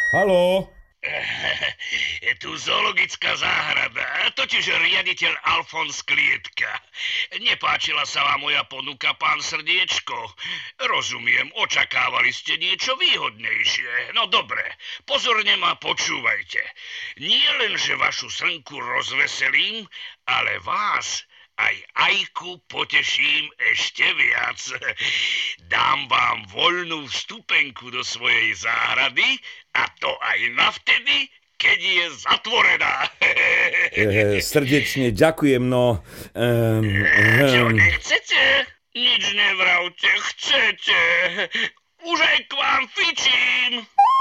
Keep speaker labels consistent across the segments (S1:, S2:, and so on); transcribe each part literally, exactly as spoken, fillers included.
S1: Haló?
S2: Je tu zoologická záhrada, totiž riaditeľ Alfons Klietka. Nepáčila sa vám moja ponuka, pán Srdiečko. Rozumiem, očakávali ste niečo výhodnejšie. No dobre, pozorne ma počúvajte. Nie len, že vašu srnku rozveselím, ale vás aj Ajku poteším ešte viac. Dám vám voľnú vstupenku do svojej záhrady, a to aj navtedy, keď je zatvorená.
S1: E, srdečne ďakujem, no... Um, um.
S2: Čo, nechcete? Nič nevravte, chcete. Už aj k vám fičím.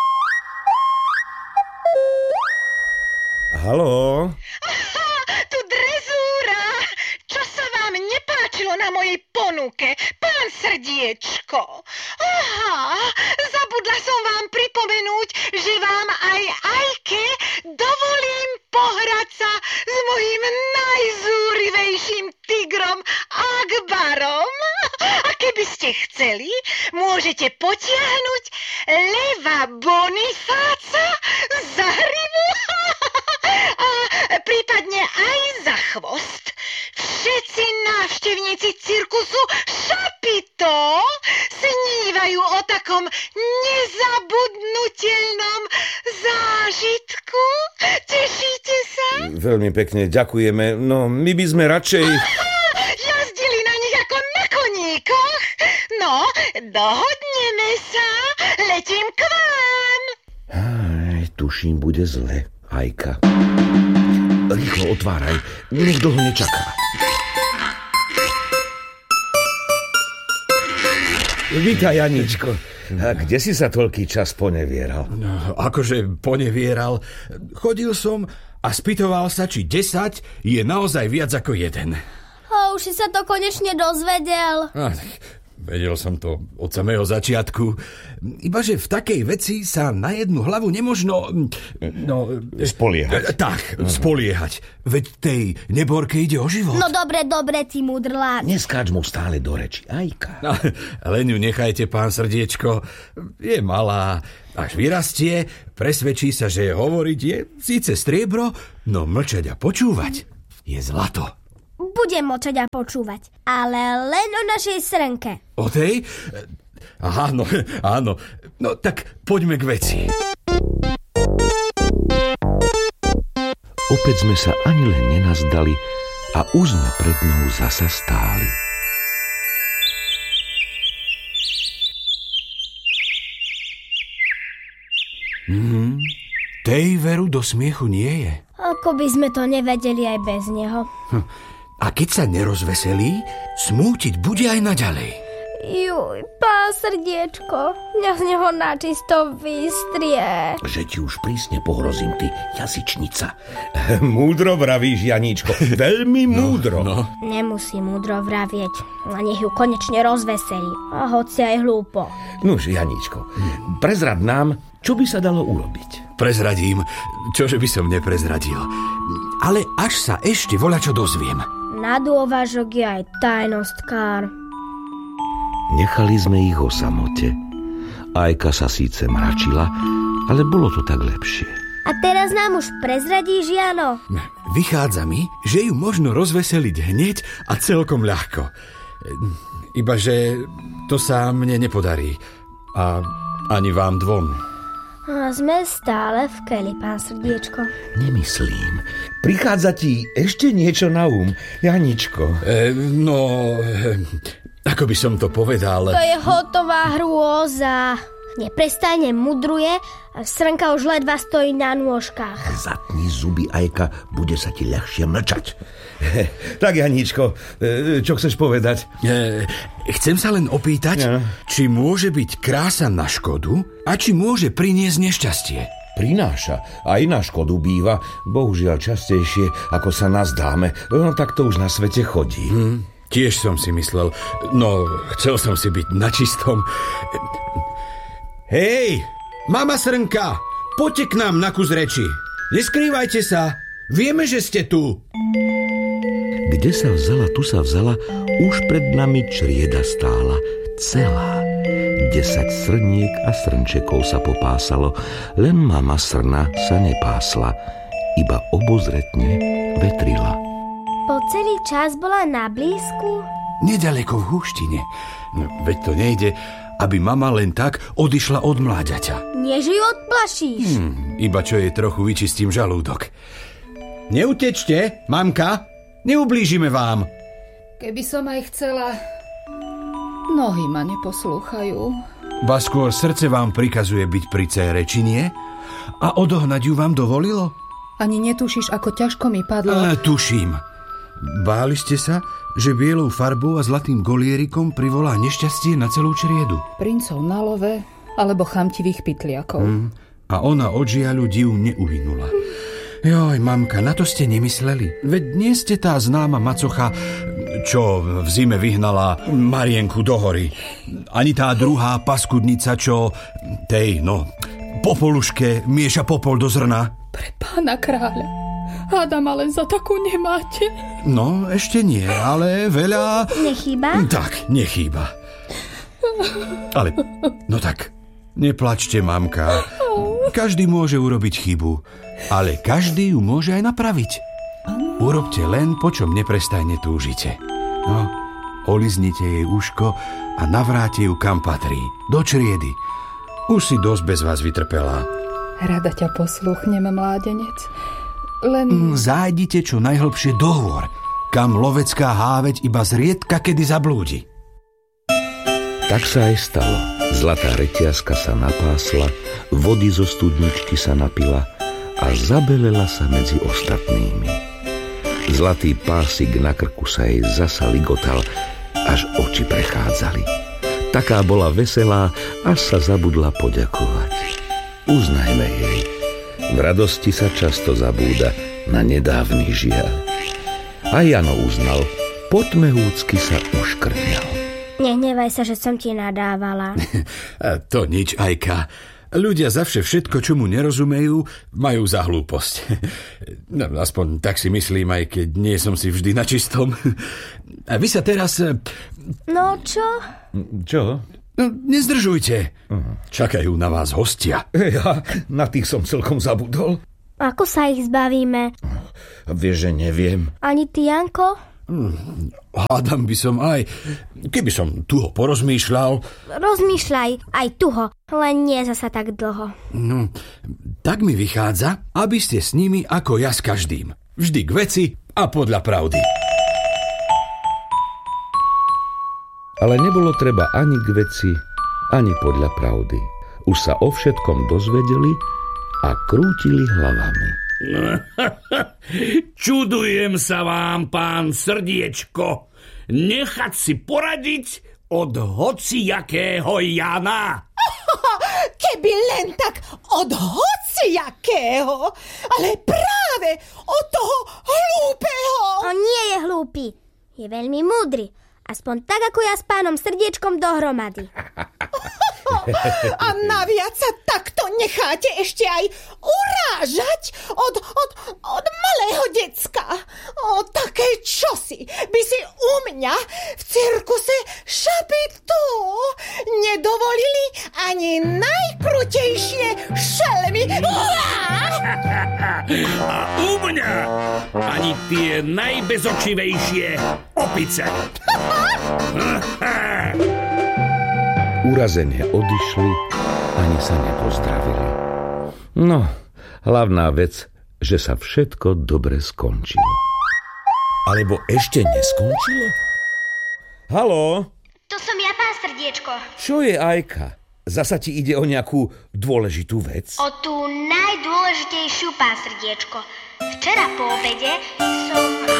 S1: Haló?
S3: Aha, tu drezúra. Čo sa vám nepáčilo na mojej ponuke, pán Srdiečko? Aha, zabudla som vám pripomenúť, že vám aj Ajke dovolím pohrať sa s mojím najzúrivejším tigrom Akbarom. A keby ste chceli, môžete potiahnuť leva Bonifáca za hrivu a prípadne aj za chvost. Všetci návštevníci cirkusu Šapito snívajú o takom nezabudnutelnom zážitku. Tešíte sa?
S1: Veľmi pekne ďakujeme. No, my by sme radšej...
S3: Aha, jazdili na nich ako na koníkoch. No, dohodneme sa. Letím k vám.
S1: Aj, tuším, bude zle, Ajka. Rýchlo otváraj, nech dlho nečaká. Vítaj, Janičko. A kde si sa toľký čas ponevieral?
S4: No, akože ponevieral. Chodil som a spýtoval sa, či desať je naozaj viac ako jeden.
S5: A už si sa to konečne dozvedel.
S4: Ach, vedel som to od samého začiatku. Ibaže v takej veci sa na jednu hlavu nemožno... No,
S1: spoliehať.
S4: Tak, spoliehať. Veď tej neborke ide o život.
S5: No dobre, dobre, ty mudrlák.
S1: Neskáč mu stále do reči, Ajka.
S4: No, len ju nechajte, pán Srdiečko. Je malá. Až vyrastie, presvedčí sa, že hovoriť je síce striebro, no mlčať a počúvať je zlato.
S5: Budem mlčať a počúvať, ale len o našej srnke.
S4: O tej? Áno, áno. No tak poďme k veci.
S1: Opäť sme sa ani len nenazdali a už sme pred ňou zasa stáli.
S4: Hmm, tej veru do smiechu nie je.
S5: Ako by sme to nevedeli aj bez neho.
S4: Hm. A keď sa nerozveselí, smútiť bude aj naďalej.
S5: Juj, pán Srdiečko, mňa z neho načisto vystrie.
S1: Že ti už prísne pohrozím, ty jazyčnica. Múdro vravíš, Janíčko, veľmi múdro.
S4: No, no.
S5: Nemusí múdro vravieť, a nech ju konečne rozveselí. A hoci aj hlúpo.
S1: Nuž, Janíčko, prezrad nám, čo by sa dalo urobiť.
S4: Prezradím, čože by som neprezradil. Ale až sa ešte voľačo dozviem.
S5: Na dôvažok je aj tajnostkár.
S1: Nechali sme ich o samote. Ajka sa síce mračila, ale bolo to tak lepšie.
S5: A teraz nám už prezradíš, Jano?
S4: Vychádza mi, že ju možno rozveseliť hneď a celkom ľahko. Ibaže to sa mne nepodarí. A ani vám dvom.
S5: A sme stále v keli, pán Srdiečko.
S1: Nemyslím. Prichádza ti ešte niečo na um, Janičko.
S4: E, no, e, ako by som to povedal...
S5: To je hotová hrôza. Neprestajne mudruje a srnka už ledva stojí na nôžkach.
S1: Zatni zuby, Ajka, bude sa ti ľahšie mlčať. Tak, Janíčko, čo chceš povedať?
S4: E, chcem sa len opýtať, ja. či môže byť krása na škodu a či môže priniesť nešťastie.
S1: Prináša. Aj na škodu býva, bohužiaľ častejšie, ako sa nazdáme. No tak to už na svete chodí.
S4: Hm, tiež som si myslel. No, chcel som si byť na čistom. Hej, mama srnka, poďte k nám na kus reči. Neskrývajte sa, vieme, že ste tu.
S1: Kde sa vzala, tu sa vzala, už pred nami črieda stála, celá. Desať srniek a srnčekov sa popásalo, len mama srna sa nepásla, iba obozretne vetrila.
S5: Po celý čas bola na blízku?
S4: Nedaleko v húštine. No, veď to nejde, aby mama len tak odišla od mláďaťa.
S5: Nie, že ju odplašíš.
S4: Hm, iba čo jej trochu vyčistím žalúdok. Neutečte, mamka, neublížime vám.
S6: Keby som aj chcela, nohy ma neposlúchajú.
S4: Ba skôr srdce vám prikazuje byť pri cére, či nie? A odohnať ju vám dovolilo?
S6: Ani netušíš, ako ťažko mi padlo.
S4: E, tuším. Báli ste sa, že bielou farbou a zlatým golierikom privolá nešťastie na celú čriedu?
S6: Princov na love, alebo chamtivých pytliakov.
S4: Mm. A ona od žiaľu div neuhynula. Joj, mamka, na to ste nemysleli. Veď nie ste tá známa macocha, čo v zime vyhnala Marienku do hory. Ani tá druhá paskudnica, čo tej, no, popoluške mieša popol do zrna.
S6: Pre pána kráľa. Hádam, ale za takú nemáte.
S4: No, ešte nie, ale veľa...
S5: Nechýba?
S4: Tak, nechýba. Ale, no tak, neplačte, mamka. Každý môže urobiť chybu, ale každý ju môže aj napraviť. Urobte len, po čom neprestajne túžite. No, oliznite jej uško a navráte ju kam patrí, do čriedy. Už si dosť bez vás vytrpela.
S6: Rada ťa poslúchnem, mládenec. Len...
S4: Zájdite čo najhlbšie do hôr, kam lovecká háveť iba zriedka kedy zablúdi.
S1: Tak sa aj stalo. Zlatá reťazka sa napásla, vody zo studničky sa napila a zabelela sa medzi ostatnými. Zlatý pásik na krku sa jej zasa ligotal, až oči prechádzali. Taká bola veselá, až sa zabudla poďakovať. Uznajme jej. V radosti sa často zabúda na nedávny žiaľ. A Jano uznal, potmehúcky sa uškrňal.
S5: Nehnevaj sa, že som ti nadávala.
S4: To nič, Ajka. Ľudia zavše všetko, čo mu nerozumejú, majú za hlúposť. No, aspoň tak si myslím, aj keď nie som si vždy na čistom. A vy sa teraz...
S5: No čo?
S1: Čo?
S4: No, nezdržujte. Čakajú na vás hostia.
S1: Ja na tých som celkom zabudol.
S5: Ako sa ich zbavíme?
S1: Vieš, že neviem.
S5: Ani ty, Janko?
S4: Hádam by som aj, keby som tuho porozmýšľal.
S5: Rozmýšľaj, aj tuho, len nie zasa tak dlho.
S4: No, tak mi vychádza, aby ste s nimi ako ja s každým. Vždy k veci a podľa pravdy.
S1: Ale nebolo treba ani k veci, ani podľa pravdy. Už sa o všetkom dozvedeli a krútili hlavami.
S2: Čudujem sa vám, pán Srdiečko. Nechať si poradiť od hocijakého Jana.
S3: Keby len tak od hocijakého, ale práve od toho hlúpeho.
S5: On nie je hlúpy, je veľmi múdry. Aspoň tak, ako ja s pánom Srdiečkom dohromady.
S3: A naviac sa takto necháte ešte aj urážať od, od, od malého decka. O, také čosi by si u mňa v cirkuse šapitu nedovolili ani najkrutejšie šelmy.
S2: A u mňa ani tie najbezočivejšie opice.
S1: Urazene odišli, ani sa nepozdravili. No, hlavná vec, že sa všetko dobre skončilo.
S4: Alebo ešte neskončilo?
S1: Haló?
S5: To som ja, pán Srdiečko.
S1: Čo je, Ajka? Zasa ti ide o nejakú dôležitú vec?
S5: O tú najdôležitejšiu, pán Srdiečko. Včera po obede som...